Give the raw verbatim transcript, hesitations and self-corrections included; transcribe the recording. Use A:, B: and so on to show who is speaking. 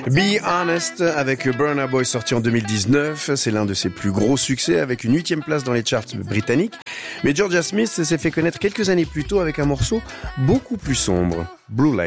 A: Be Honest avec Burna Boy sorti en deux mille dix-neuf. C'est l'un de ses plus gros succès avec une huitième place dans les charts britanniques. Mais Georgia Smith s'est fait connaître quelques années plus tôt avec un morceau beaucoup plus sombre, Blue Light.